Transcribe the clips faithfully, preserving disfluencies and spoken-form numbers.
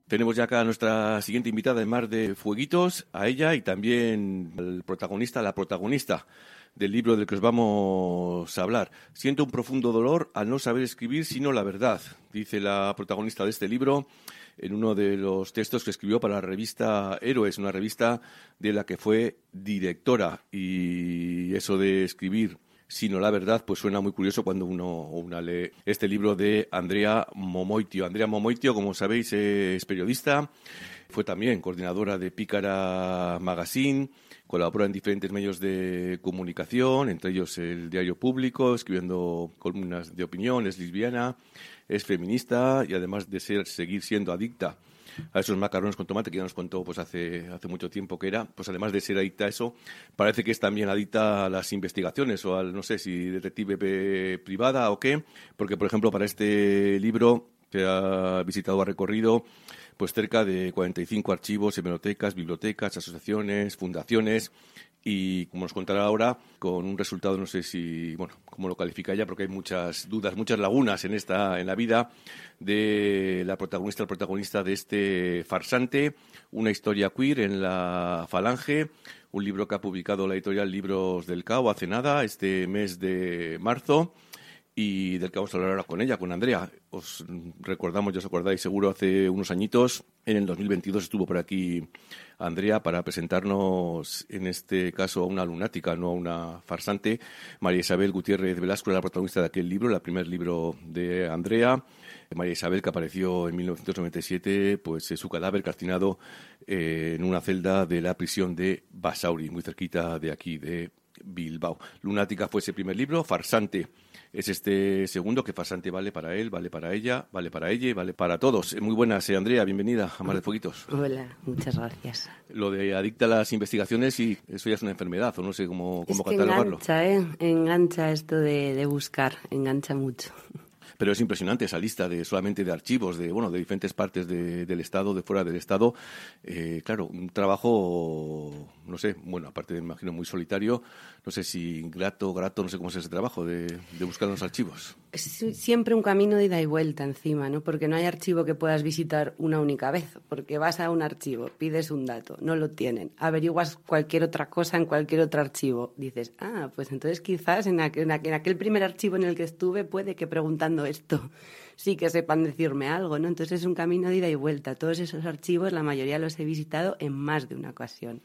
Tenemos ya acá a nuestra siguiente invitada en Mar de Fueguitos, a ella y también al protagonista, la protagonista del libro del que os vamos a hablar. Siento un profundo dolor al no saber escribir sino la verdad, dice la protagonista de este libro en uno de los textos que escribió para la revista Héroes, una revista de la que fue directora. Y eso de escribir sino la verdad, pues suena muy curioso cuando uno o una lee este libro de Andrea Momoitio. Andrea Momoitio, como sabéis, es periodista, fue también coordinadora de Pícara Magazine, colaboró en diferentes medios de comunicación, entre ellos el Diario Público, escribiendo columnas de opinión, es lesbiana, es feminista y además de ser, seguir siendo adicta a esos macarrones con tomate que ya nos contó pues hace hace mucho tiempo que era, pues además de ser adicta a eso, parece que es también adicta a las investigaciones o al, no sé si detective privada o qué, porque por ejemplo para este libro que ha visitado, ha recorrido pues cerca de cuarenta y cinco archivos, hemerotecas, bibliotecas, asociaciones, fundaciones, y como nos contará ahora, con un resultado, no sé si, bueno, cómo lo califica ella, porque hay muchas dudas, muchas lagunas en esta, en la vida de la protagonista, el protagonista de este farsante, una historia queer en la Falange, un libro que ha publicado la editorial Libros del Cao hace nada, este mes de marzo, y del que vamos a hablar ahora con ella, con Andrea. Os recordamos, ya os acordáis seguro, hace unos añitos, en el dos mil veintidós estuvo por aquí Andrea para presentarnos, en este caso, a una lunática, no a una farsante. María Isabel Gutiérrez Velasco era la protagonista de aquel libro, el primer libro de Andrea. María Isabel, que apareció en mil novecientos noventa y siete, pues su cadáver calcinado eh, en una celda de la prisión de Basauri, muy cerquita de aquí, de Bilbao. Lunática fue ese primer libro, farsante es este segundo, que farsante vale para él, vale para ella, vale para ella y vale para todos. Muy buenas, eh, Andrea, bienvenida a Mar de Fueguitos. Hola, muchas gracias. Lo de adicta a las investigaciones, y eso ya es una enfermedad, o no sé cómo, cómo es que catalogarlo. Engancha, ¿eh? Engancha esto de, de buscar, engancha mucho. Pero es impresionante esa lista de solamente de archivos de bueno de diferentes partes de, del Estado, de fuera del Estado. Eh, claro, un trabajo, no sé, bueno, aparte me imagino muy solitario, no sé si grato, grato, no sé cómo es ese trabajo de, de buscar los archivos. Es siempre un camino de ida y vuelta encima, ¿no? Porque no hay archivo que puedas visitar una única vez, porque vas a un archivo, pides un dato, no lo tienen, averiguas cualquier otra cosa en cualquier otro archivo, dices, ah, pues entonces quizás en aquel, en aquel, en aquel primer archivo en el que estuve puede que preguntando esto sí que sepan decirme algo, ¿no? Entonces es un camino de ida y vuelta. Todos esos archivos, la mayoría los he visitado en más de una ocasión.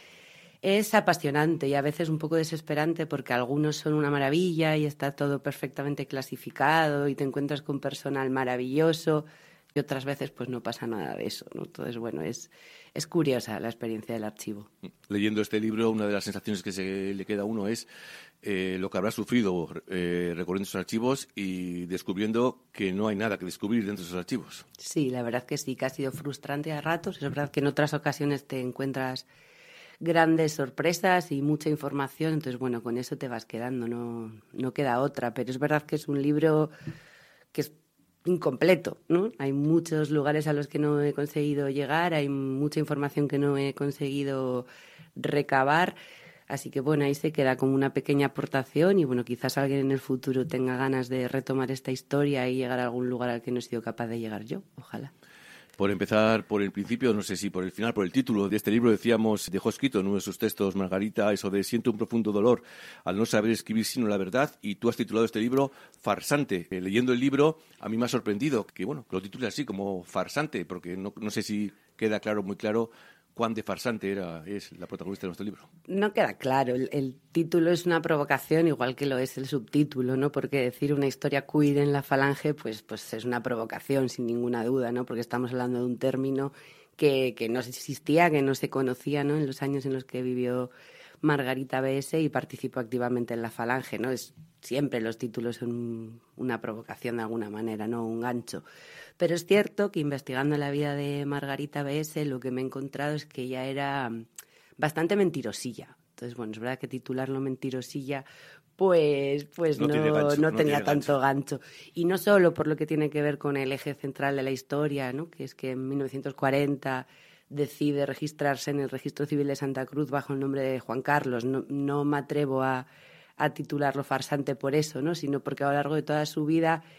Es apasionante y a veces un poco desesperante porque algunos son una maravilla y está todo perfectamente clasificado y te encuentras con personal maravilloso, y otras veces pues no pasa nada de eso, ¿no? Entonces, bueno, es, es curiosa la experiencia del archivo. Leyendo este libro, una de las sensaciones que se le queda a uno es eh, lo que habrá sufrido eh, recorriendo esos archivos y descubriendo que no hay nada que descubrir dentro de esos archivos. Sí, la verdad que sí, que ha sido frustrante a ratos. Es verdad que en otras ocasiones te encuentras grandes sorpresas y mucha información, entonces, bueno, con eso te vas quedando, no, no queda otra. Pero es verdad que es un libro que es incompleto, ¿no? Hay muchos lugares a los que no he conseguido llegar, hay mucha información que no he conseguido recabar, así que bueno, ahí se queda como una pequeña aportación y bueno, quizás alguien en el futuro tenga ganas de retomar esta historia y llegar a algún lugar al que no he sido capaz de llegar yo, ojalá. Por empezar por el principio, no sé si por el final, por el título de este libro, decíamos, dejó escrito en uno de sus textos, Margarita, eso de siento un profundo dolor al no saber escribir sino la verdad, y tú has titulado este libro Farsante. Eh, leyendo el libro, a mí me ha sorprendido que, bueno, que lo titules así, como farsante, porque no, no sé si queda claro, muy claro, cuán de farsante era, es la protagonista de nuestro libro. No queda claro. El, el título es una provocación, igual que lo es el subtítulo, ¿no? Porque decir una historia queer en la Falange, pues, pues es una provocación, sin ninguna duda, ¿no? Porque estamos hablando de un término que, que no existía, que no se conocía, ¿no? En los años en los que vivió Margarita B S y participó activamente en la Falange, ¿no? Es, siempre los títulos son una provocación de alguna manera, ¿no? Un gancho. Pero es cierto que investigando la vida de Margarita B S lo que me he encontrado es que ella era bastante mentirosilla. Entonces, bueno, es verdad que titularlo mentirosilla pues, pues no, no, gancho, no, no tenía tanto gancho. gancho. Y no solo por lo que tiene que ver con el eje central de la historia, ¿no? Que es que en mil novecientos cuarenta decide registrarse en el Registro Civil de Santa Cruz bajo el nombre de Juan Carlos. No, no me atrevo a, a titularlo farsante por eso, ¿no? Sino porque a lo largo de toda su vida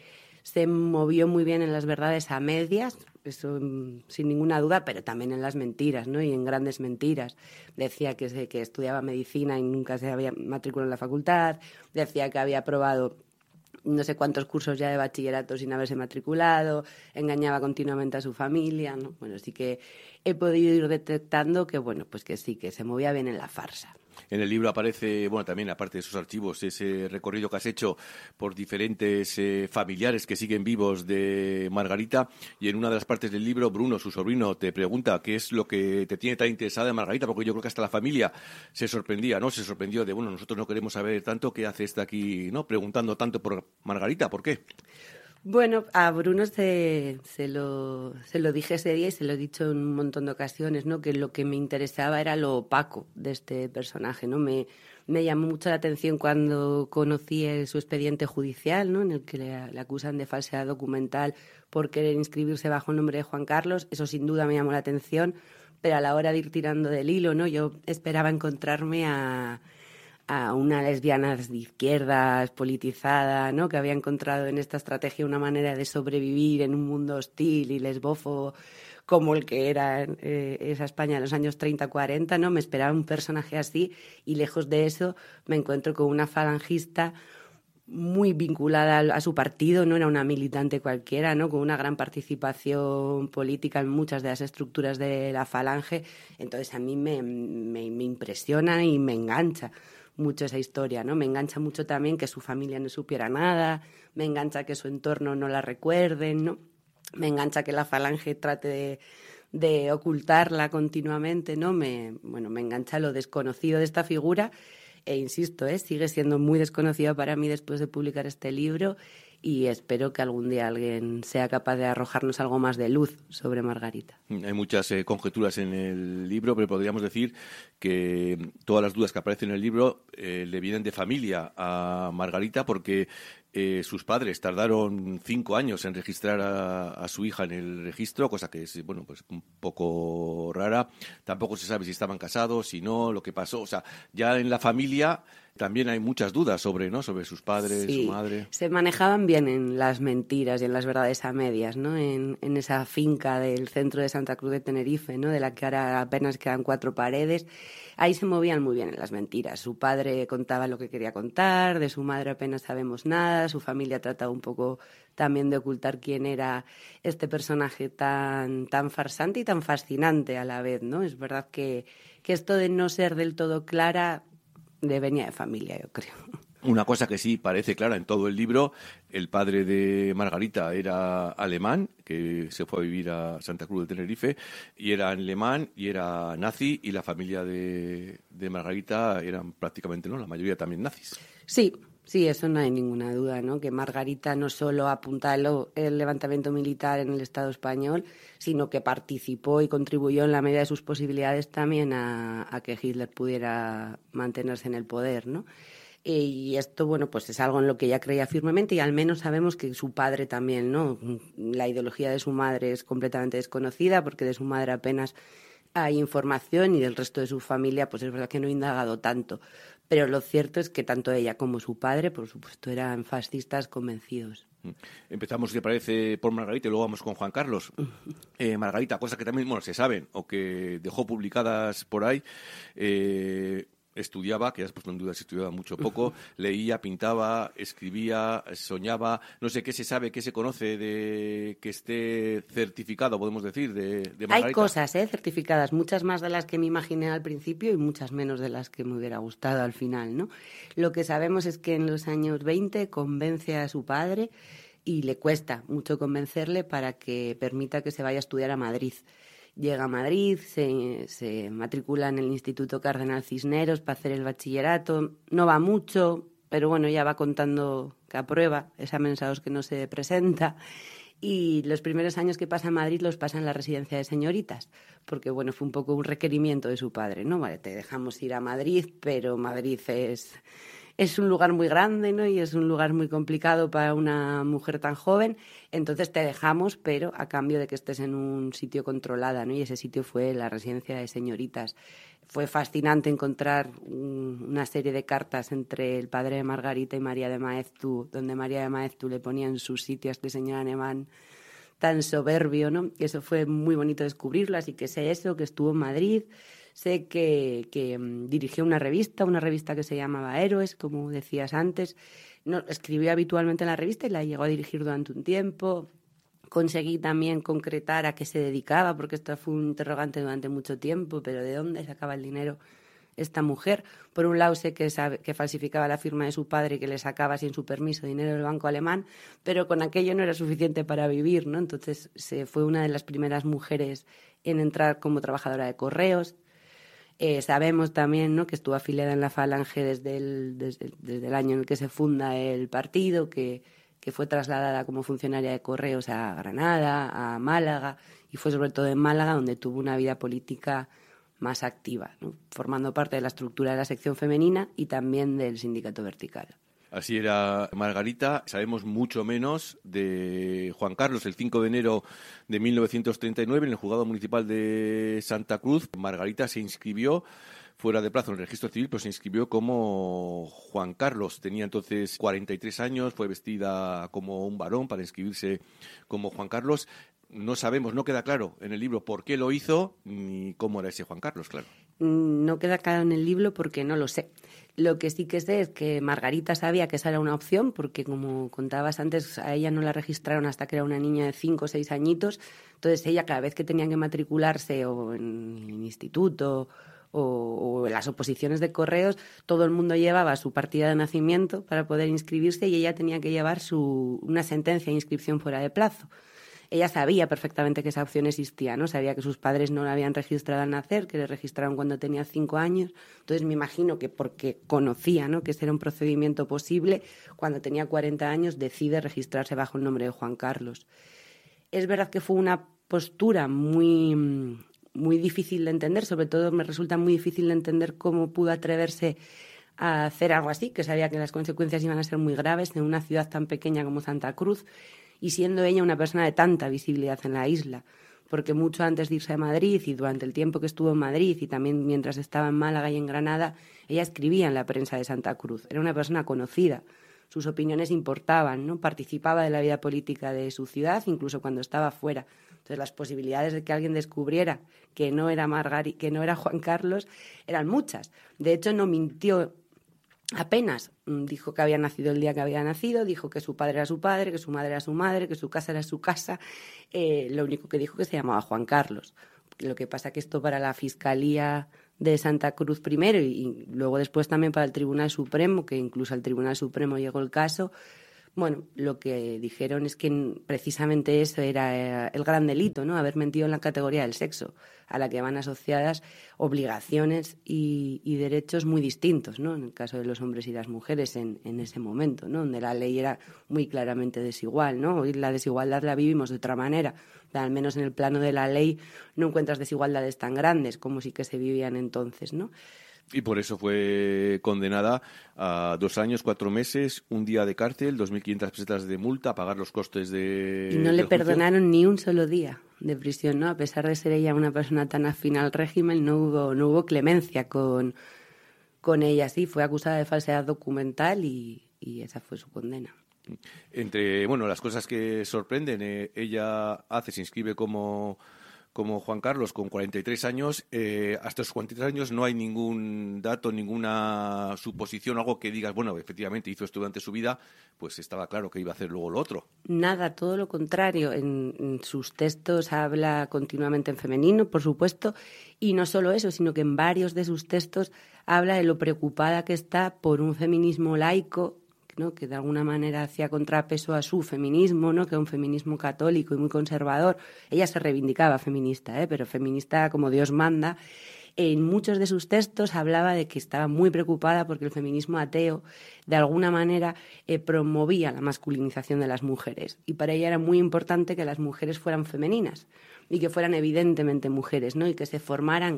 se movió muy bien en las verdades a medias, eso sin ninguna duda, pero también en las mentiras, ¿no? Y en grandes mentiras. Decía que, se, que estudiaba medicina y nunca se había matriculado en la facultad, decía que había aprobado no sé cuántos cursos ya de bachillerato sin haberse matriculado, engañaba continuamente a su familia, ¿no? Bueno, sí que he podido ir detectando que, bueno, pues que sí, que se movía bien en la farsa. En el libro aparece, bueno, también aparte de esos archivos, ese recorrido que has hecho por diferentes eh, familiares que siguen vivos de Margarita, y en una de las partes del libro, Bruno, su sobrino, te pregunta qué es lo que te tiene tan interesada en Margarita, porque yo creo que hasta la familia se sorprendía, ¿no? Se sorprendió de, bueno, nosotros no queremos saber tanto, ¿qué hace esta aquí, no? Preguntando tanto por Margarita, ¿por qué? Bueno, a Bruno se, se, lo, se lo dije ese día y se lo he dicho en un montón de ocasiones, ¿no? Que lo que me interesaba era lo opaco de este personaje, ¿no? Me, me llamó mucho la atención cuando conocí su expediente judicial, ¿no? En el que le, le acusan de falsedad documental por querer inscribirse bajo el nombre de Juan Carlos. Eso sin duda me llamó la atención, pero a la hora de ir tirando del hilo, ¿no? Yo esperaba encontrarme a... a una lesbiana de izquierdas politizada, ¿no? Que había encontrado en esta estrategia una manera de sobrevivir en un mundo hostil y lesbófobo como el que era eh, esa España en los años treinta cuarenta, ¿no? Me esperaba un personaje así y lejos de eso me encuentro con una falangista muy vinculada a su partido, no era una militante cualquiera, ¿no? Con una gran participación política en muchas de las estructuras de la Falange. Entonces a mí me, me, me impresiona y me engancha mucho esa historia, ¿no? Me engancha mucho también que su familia no supiera nada, me engancha que su entorno no la recuerden, ¿no? Me engancha que la Falange trate de, de ocultarla continuamente, ¿no? Me, bueno, me engancha lo desconocido de esta figura e insisto, ¿eh? Sigue siendo muy desconocida para mí después de publicar este libro y espero que algún día alguien sea capaz de arrojarnos algo más de luz sobre Margarita. Hay muchas eh, conjeturas en el libro, pero podríamos decir que todas las dudas que aparecen en el libro eh, le vienen de familia a Margarita porque eh, sus padres tardaron cinco años en registrar a, a su hija en el registro, cosa que es, bueno, pues un poco rara. Tampoco se sabe si estaban casados, si no, lo que pasó. O sea, ya en la familia también hay muchas dudas sobre, ¿no? Sobre sus padres, sí, su madre. Se manejaban bien en las mentiras y en las verdades a medias, ¿no? En, en esa finca del centro de Santa Cruz de Tenerife, ¿no? De la que ahora apenas quedan cuatro paredes. Ahí se movían muy bien en las mentiras. Su padre contaba lo que quería contar, de su madre apenas sabemos nada, su familia trataba un poco también de ocultar quién era este personaje tan, tan farsante y tan fascinante a la vez, ¿no? Es verdad que, que esto de no ser del todo clara de venía de familia, yo creo. Una cosa que sí parece clara en todo el libro, el padre de Margarita era alemán, que se fue a vivir a Santa Cruz de Tenerife, y era alemán y era nazi, y la familia de, de Margarita eran prácticamente, ¿no?, la mayoría también nazis. Sí, sí, eso no hay ninguna duda, ¿no? Que Margarita no solo apuntaló el levantamiento militar en el Estado español, sino que participó y contribuyó en la medida de sus posibilidades también a, a que Hitler pudiera mantenerse en el poder, ¿no? Y esto, bueno, pues es algo en lo que ella creía firmemente y al menos sabemos que su padre también, ¿no? La ideología de su madre es completamente desconocida porque de su madre apenas hay información y del resto de su familia, pues es verdad que no he indagado tanto. Pero lo cierto es que tanto ella como su padre, por supuesto, eran fascistas convencidos. Empezamos, si te parece, por Margarita y luego vamos con Juan Carlos. Eh, Margarita, cosas que también, bueno, se saben o que dejó publicadas por ahí. Eh, estudiaba, que ya has puesto en duda si estudiaba mucho o poco, leía, pintaba, escribía, soñaba, no sé qué se sabe, qué se conoce de que esté certificado, podemos decir, de, de Margarita. Hay cosas, ¿eh?, certificadas, muchas más de las que me imaginé al principio y muchas menos de las que me hubiera gustado al final, ¿no? Lo que sabemos es que en los años veinte convence a su padre y le cuesta mucho convencerle para que permita que se vaya a estudiar a Madrid. Llega a Madrid, se, se matricula en el Instituto Cardenal Cisneros para hacer el bachillerato. No va mucho, pero bueno, ya va contando que aprueba, exámenes a los que no se presenta. Y los primeros años que pasa en Madrid los pasa en la residencia de señoritas, porque bueno, fue un poco un requerimiento de su padre, ¿no? Vale, te dejamos ir a Madrid, pero Madrid es... es un lugar muy grande, ¿no? Y es un lugar muy complicado para una mujer tan joven, entonces te dejamos, pero a cambio de que estés en un sitio controlada, ¿no? Y ese sitio fue la residencia de señoritas. Fue fascinante encontrar un, una serie de cartas entre el padre de Margarita y María de Maeztu, donde María de Maeztu le ponía en su sitio a este señor alemán tan soberbio, ¿no? Y eso fue muy bonito descubrirlo, así que sé eso, que estuvo en Madrid. Sé que, que um, dirigió una revista, una revista que se llamaba Héroes, como decías antes. No, escribió habitualmente en la revista y la llegó a dirigir durante un tiempo. Conseguí también concretar a qué se dedicaba, porque esto fue un interrogante durante mucho tiempo, pero ¿de dónde sacaba el dinero esta mujer? Por un lado sé que, sabe, que falsificaba la firma de su padre y que le sacaba sin su permiso dinero del banco alemán, pero con aquello no era suficiente para vivir, ¿no? Entonces se fue una de las primeras mujeres en entrar como trabajadora de correos. Eh, sabemos también, ¿no?, que estuvo afiliada en la Falange desde el, desde, desde el año en el que se funda el partido, que, que fue trasladada como funcionaria de correos a Granada, a Málaga, y fue sobre todo en Málaga donde tuvo una vida política más activa, ¿no?, formando parte de la estructura de la sección femenina y también del sindicato vertical. Así era Margarita. Sabemos mucho menos de Juan Carlos. El cinco de enero de mil novecientos treinta y nueve, en el juzgado municipal de Santa Cruz, Margarita se inscribió fuera de plazo en el registro civil, pero se inscribió como Juan Carlos. Tenía entonces cuarenta y tres años, fue vestida como un varón para inscribirse como Juan Carlos. No sabemos, no queda claro en el libro por qué lo hizo ni cómo era ese Juan Carlos, claro. No queda claro en el libro porque no lo sé. Lo que sí que sé es que Margarita sabía que esa era una opción porque, como contabas antes, a ella no la registraron hasta que era una niña de cinco o seis añitos. Entonces ella, cada vez que tenía que matricularse o en el instituto o, o en las oposiciones de correos, todo el mundo llevaba su partida de nacimiento para poder inscribirse y ella tenía que llevar su, una sentencia de inscripción fuera de plazo. Ella sabía perfectamente que esa opción existía, ¿no? Sabía que sus padres no la habían registrado al nacer, que le registraron cuando tenía cinco años. Entonces me imagino que porque conocía, ¿no?, que ese era un procedimiento posible, cuando tenía cuarenta años decide registrarse bajo el nombre de Juan Carlos. Es verdad que fue una postura muy, muy difícil de entender, sobre todo me resulta muy difícil de entender cómo pudo atreverse a hacer algo así, que sabía que las consecuencias iban a ser muy graves en una ciudad tan pequeña como Santa Cruz, y siendo ella una persona de tanta visibilidad en la isla, porque mucho antes de irse a Madrid y durante el tiempo que estuvo en Madrid y también mientras estaba en Málaga y en Granada, ella escribía en la prensa de Santa Cruz. Era una persona conocida, sus opiniones importaban, ¿no? Participaba de la vida política de su ciudad, incluso cuando estaba fuera. Entonces las posibilidades de que alguien descubriera que no era Margari, que no era Juan Carlos eran muchas. De hecho, no mintió apenas. Dijo que había nacido el día que había nacido, dijo que su padre era su padre, que su madre era su madre, que su casa era su casa. Eh, lo único que dijo que se llamaba Juan Carlos. Lo que pasa que esto para la Fiscalía de Santa Cruz primero y, y luego después también para el Tribunal Supremo, que incluso al Tribunal Supremo llegó el caso, bueno, lo que dijeron es que precisamente eso era el gran delito, ¿no? Haber mentido en la categoría del sexo, a la que van asociadas obligaciones y, y derechos muy distintos, ¿no? En el caso de los hombres y las mujeres en, en ese momento, ¿no?, donde la ley era muy claramente desigual, ¿no? Hoy la desigualdad la vivimos de otra manera, al menos en el plano de la ley no encuentras desigualdades tan grandes como sí que se vivían entonces, ¿no? Y por eso fue condenada a dos años, cuatro meses, un día de cárcel, dos mil quinientas pesetas de multa, a pagar los costes de... Y no le perdonaron ni un solo día de prisión, ¿no? A pesar de ser ella una persona tan afín al régimen, no hubo, no hubo clemencia con, con ella. Sí, fue acusada de falsedad documental y, y esa fue su condena. Entre, bueno, las cosas que sorprenden, eh, ella hace, se inscribe como... como Juan Carlos, con cuarenta y tres años, eh, hasta los cuarenta y tres años no hay ningún dato, ninguna suposición, algo que digas, bueno, efectivamente hizo esto durante su vida, pues estaba claro que iba a hacer luego lo otro. Nada, todo lo contrario. En, en sus textos habla continuamente en femenino, por supuesto, y no solo eso, sino que en varios de sus textos habla de lo preocupada que está por un feminismo laico, ¿no?, que de alguna manera hacía contrapeso a su feminismo, ¿no?, que era un feminismo católico y muy conservador. Ella se reivindicaba feminista, ¿eh?, pero feminista como Dios manda. En muchos de sus textos hablaba de que estaba muy preocupada porque el feminismo ateo de alguna manera eh, promovía la masculinización de las mujeres, y para ella era muy importante que las mujeres fueran femeninas y que fueran evidentemente mujeres, ¿no?, y que se formaran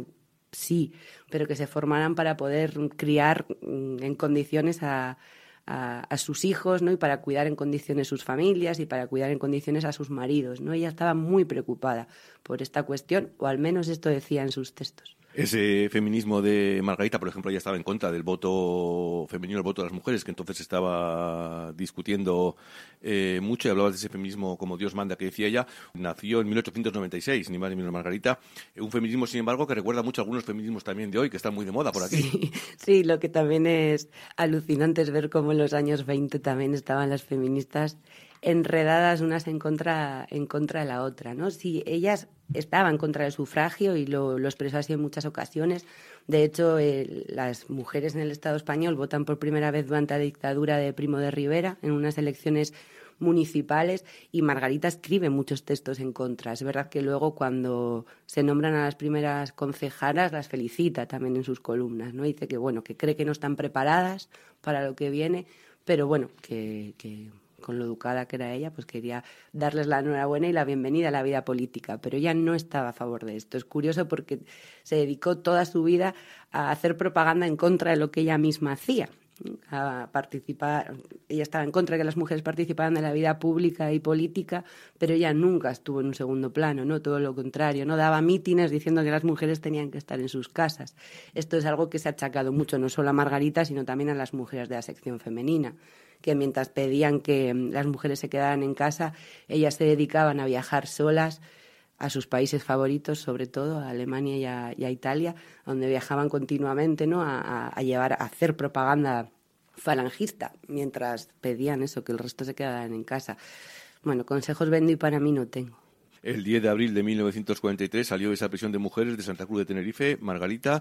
sí, pero que se formaran para poder criar en condiciones a, a, a sus hijos, ¿no? Y para cuidar en condiciones sus familias y para cuidar en condiciones a sus maridos, ¿no? Ella estaba muy preocupada por esta cuestión, o al menos esto decía en sus textos. Ese feminismo de Margarita, por ejemplo, ella estaba en contra del voto femenino, el voto de las mujeres, que entonces estaba discutiendo eh, mucho, y hablaba de ese feminismo como Dios manda, que decía ella. Nació en mil ochocientos noventa y seis, ni más ni menos, Margarita. Un feminismo, sin embargo, que recuerda mucho a algunos feminismos también de hoy, que están muy de moda por aquí. Sí, sí, lo que también es alucinante es ver cómo en los años veinte también estaban las feministas enredadas unas en contra en contra de la otra, ¿no? Sí, ellas estaban contra el sufragio y lo, lo expresó así en muchas ocasiones. De hecho, eh, las mujeres en el Estado español votan por primera vez durante la dictadura de Primo de Rivera en unas elecciones municipales, y Margarita escribe muchos textos en contra. Es verdad que luego, cuando se nombran a las primeras concejalas, las felicita también en sus columnas, ¿no? Dice que, bueno, que cree que no están preparadas para lo que viene, pero bueno, que, que con lo educada que era ella, pues quería darles la enhorabuena y la bienvenida a la vida política, pero ella no estaba a favor de esto. Es curioso porque se dedicó toda su vida a hacer propaganda en contra de lo que ella misma hacía, a participar. Ella estaba en contra de que las mujeres participaran en la vida pública y política, pero ella nunca estuvo en un segundo plano, ¿no? Todo lo contrario, no daba mítines diciendo que las mujeres tenían que estar en sus casas. Esto es algo que se ha achacado mucho no solo a Margarita, sino también a las mujeres de la sección femenina, que mientras pedían que las mujeres se quedaran en casa, ellas se dedicaban a viajar solas a sus países favoritos, sobre todo a Alemania y a, y a Italia, donde viajaban continuamente, ¿no? a, a, a llevar, a hacer propaganda falangista, mientras pedían eso, que el resto se quedaran en casa. Bueno, consejos vendo y para mí no tengo. El diez de abril de mil novecientos cuarenta y tres salió esa prisión de mujeres de Santa Cruz de Tenerife, Margarita,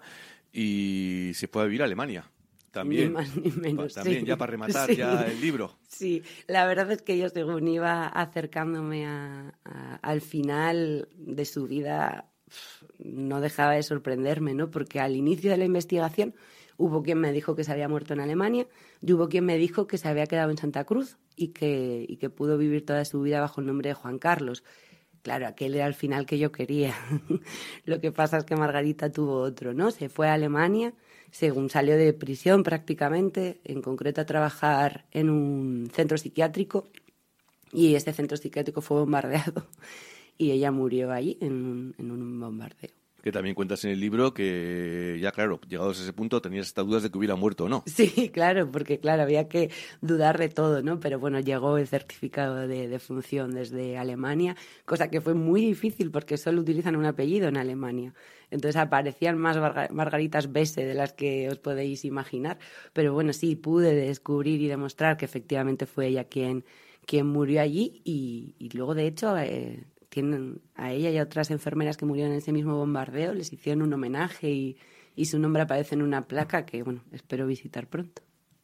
y se fue a vivir a Alemania. También, ni más ni menos, pa, también sí. ya para rematar sí. ya el libro. Sí, la verdad es que yo, según iba acercándome a, a, al final de su vida, no dejaba de sorprenderme, ¿no? Porque al inicio de la investigación hubo quien me dijo que se había muerto en Alemania y hubo quien me dijo que se había quedado en Santa Cruz y que, y que pudo vivir toda su vida bajo el nombre de Juan Carlos. Claro, aquel era el final que yo quería. Lo que pasa es que Margarita tuvo otro, ¿no? Se fue a Alemania, según salió de prisión prácticamente, en concreto a trabajar en un centro psiquiátrico, y este centro psiquiátrico fue bombardeado y ella murió allí en un, en un bombardeo. Que también cuentas en el libro que ya, claro, llegados a ese punto tenías estas dudas de que hubiera muerto o no. Sí, claro, porque claro, había que dudar de todo, ¿no? Pero bueno, llegó el certificado de defunción desde Alemania, cosa que fue muy difícil porque solo utilizan un apellido en Alemania. Entonces aparecían más Marga- Margaritas Besse de las que os podéis imaginar. Pero bueno, sí, pude descubrir y demostrar que efectivamente fue ella quien, quien murió allí, y, y luego, de hecho... Eh, tienen a ella y a otras enfermeras que murieron en ese mismo bombardeo, les hicieron un homenaje y, y su nombre aparece en una placa que, bueno, espero visitar pronto.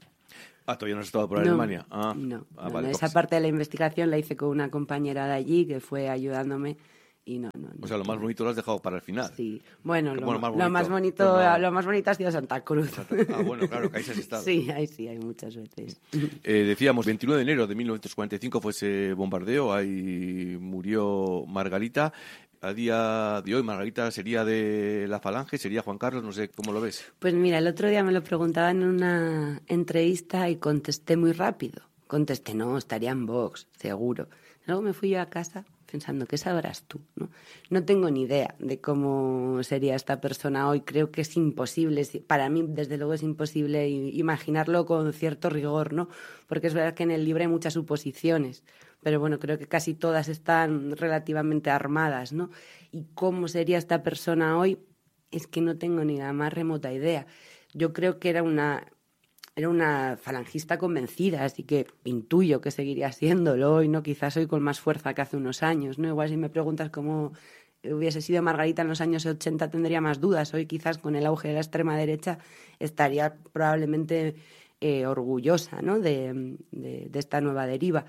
Ah, ¿todavía no has estado por no, Alemania? Ah, no, ah, no, vale, no. Esa pues... parte de la investigación la hice con una compañera de allí que fue ayudándome y no, no, no. O sea, lo más bonito lo has dejado para el final. Sí, bueno, lo, bueno, más lo más bonito, no... lo más bonito ha sido Santa Cruz. Ah, bueno, claro, que ahí se has estado. Sí, ahí sí, hay muchas veces. Eh, decíamos, veintinueve de enero de mil novecientos cuarenta y cinco fue ese bombardeo, ahí murió Margarita. A día de hoy, Margarita sería de la Falange, sería Juan Carlos, no sé, ¿cómo lo ves? Pues mira, el otro día me lo preguntaban en una entrevista y contesté muy rápido. Contesté, no, estaría en Vox, seguro. Luego me fui yo a casa pensando, ¿qué sabrás tú? ¿No? No tengo ni idea de cómo sería esta persona hoy. Creo que es imposible, para mí desde luego es imposible imaginarlo con cierto rigor, ¿no? Porque es verdad que en el libro hay muchas suposiciones, pero bueno, creo que casi todas están relativamente armadas, ¿no? Y cómo sería esta persona hoy es que no tengo ni la más remota idea. Yo creo que era una... Era una falangista convencida, así que intuyo que seguiría siéndolo hoy, ¿no? Quizás hoy con más fuerza que hace unos años, ¿no? Igual si me preguntas cómo hubiese sido Margarita en los años ochenta tendría más dudas. Hoy quizás con el auge de la extrema derecha estaría probablemente eh, orgullosa, ¿no? de, de, de esta nueva deriva.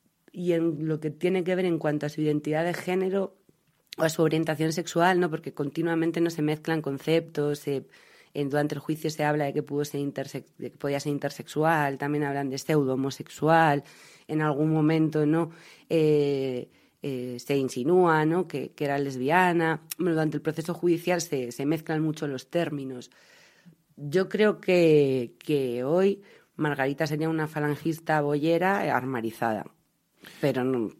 Y en lo que tiene que ver en cuanto a su identidad de género o a su orientación sexual, ¿no? Porque continuamente no se mezclan conceptos, se... Durante el juicio se habla de que, pudo ser interse- de que podía ser intersexual, también hablan de pseudo-homosexual, en algún momento, ¿no? Eh, eh, se insinúa, ¿no? que, que era lesbiana. Bueno, durante el proceso judicial se, se mezclan mucho los términos. Yo creo que, que hoy Margarita sería una falangista boyera armarizada, pero no...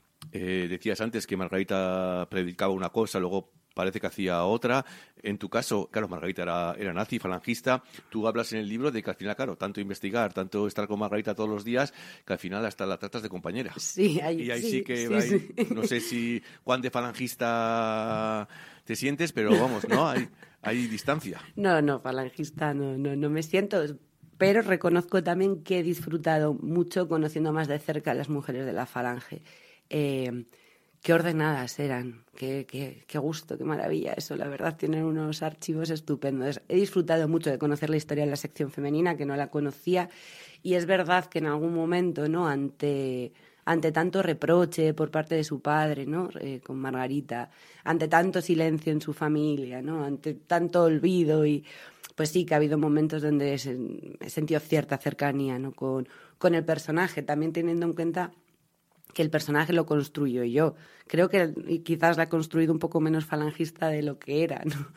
Eh, decías antes que Margarita predicaba una cosa, luego parece que hacía otra. En tu caso, claro, Margarita era, era nazi, falangista. Tú hablas en el libro de que al final, claro, tanto investigar, tanto estar con Margarita todos los días, que al final hasta la tratas de compañera. Sí, ahí, y ahí sí, sí que sí, hay, sí. no sé si cuán de falangista te sientes, pero vamos, ¿no? Hay, hay distancia. No, no, falangista no, no, no me siento, pero reconozco también que he disfrutado mucho conociendo más de cerca a las mujeres de la falange. Eh, qué ordenadas eran, qué, qué, qué gusto, qué maravilla eso, la verdad, tienen unos archivos estupendos. He disfrutado mucho de conocer la historia de la sección femenina, que no la conocía, y es verdad que en algún momento, ¿no?, ante, ante tanto reproche por parte de su padre, ¿no?, eh, con Margarita, ante tanto silencio en su familia, ¿no?, ante tanto olvido, y pues sí que ha habido momentos donde he sentido cierta cercanía, ¿no?, con, con el personaje, también teniendo en cuenta que el personaje lo construyo yo. Creo que quizás la he construido un poco menos falangista de lo que era, ¿no?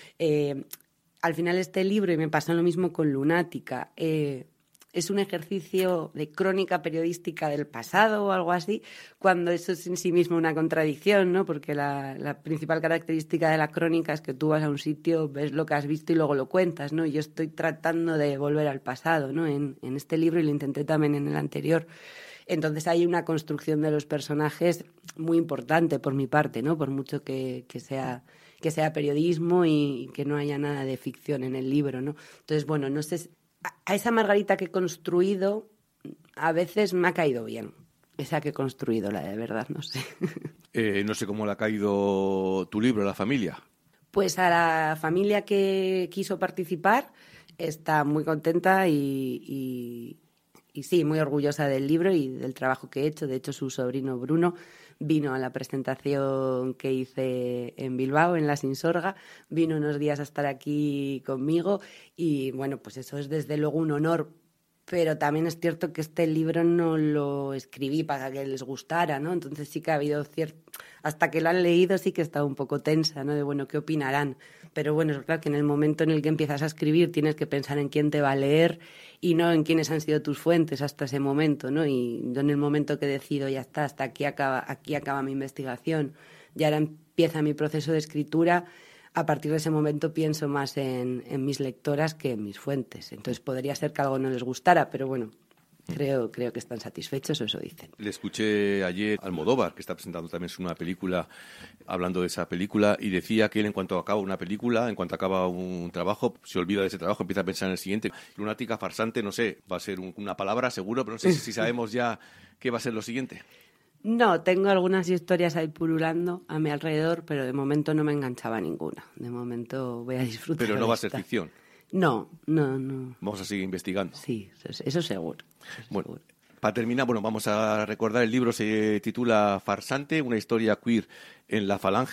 Eh, al final este libro, y me pasó lo mismo con Lunática, eh, es un ejercicio de crónica periodística del pasado o algo así, cuando eso es en sí mismo una contradicción, ¿no? Porque la, la principal característica de la crónica es que tú vas a un sitio, ves lo que has visto y luego lo cuentas, ¿no? Y yo estoy tratando de volver al pasado, ¿no?, en, en este libro, y lo intenté también en el anterior. Entonces hay una construcción de los personajes muy importante por mi parte, ¿no? Por mucho que, que sea que sea periodismo y que no haya nada de ficción en el libro, ¿no? Entonces, bueno, no sé, a esa Margarita que he construido a veces me ha caído bien. Esa que he construido, la de verdad, no sé. Eh, no sé cómo le ha caído tu libro a la familia. Pues a la familia que quiso participar está muy contenta y... y Y sí, muy orgullosa del libro y del trabajo que he hecho. De hecho, su sobrino Bruno vino a la presentación que hice en Bilbao, en la Sinsorga. Vino unos días a estar aquí conmigo y, bueno, pues eso es desde luego un honor. Pero también es cierto que este libro no lo escribí para que les gustara, ¿no? Entonces sí que ha habido cierto... Hasta que lo han leído sí que he estado un poco tensa, ¿no? De, bueno, ¿qué opinarán? Pero bueno, es verdad que en el momento en el que empiezas a escribir tienes que pensar en quién te va a leer y no en quiénes han sido tus fuentes hasta ese momento, ¿no? Y yo en el momento que decido, ya está, hasta aquí acaba, aquí acaba mi investigación, y ahora empieza mi proceso de escritura, a partir de ese momento pienso más en, en mis lectoras que en mis fuentes. Entonces podría ser que algo no les gustara, pero bueno, creo, creo que están satisfechos, o eso dicen. Le escuché ayer a Almodóvar, que está presentando también una película, hablando de esa película, y decía que él, en cuanto acaba una película, en cuanto acaba un trabajo, se olvida de ese trabajo, empieza a pensar en el siguiente. Lunática, farsante, no sé, va a ser un, una palabra seguro, pero no sé si sabemos ya qué va a ser lo siguiente. No, tengo algunas historias ahí purulando a mi alrededor, pero de momento no me enganchaba ninguna. De momento voy a disfrutar. Pero no va a ser esta. ficción. No, no, no. Vamos a seguir investigando. Sí, eso, eso seguro. Eso bueno, seguro. Para terminar, bueno, vamos a recordar, el libro se titula Farsante, una historia queer en la falange.